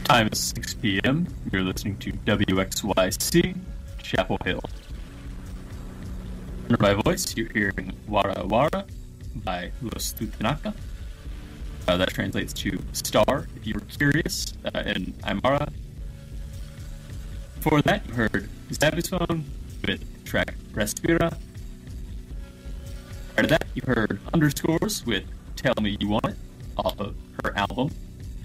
Time is 6 p.m. You're listening to WXYC, Chapel Hill. Under my voice, you're hearing Wara Wara by Los Tutanaka. That translates to Star, if you were curious, in Aymara. Before that, you heard Zabuzone with the track Respira. Prior to that, you heard Underscores with Tell Me You Want It, off of her album